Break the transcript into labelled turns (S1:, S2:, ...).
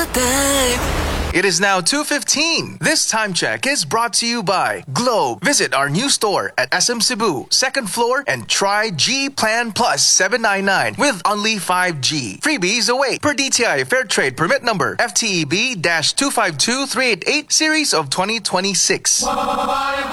S1: the time.
S2: It is now 2:15. This time check is brought to you by Globe. Visit our new store at SM Cebu, second floor, and try G Plan Plus 799 with only 5G. Freebies await per DTI Fair Trade Permit Number FTEB-252388 Series of 2026.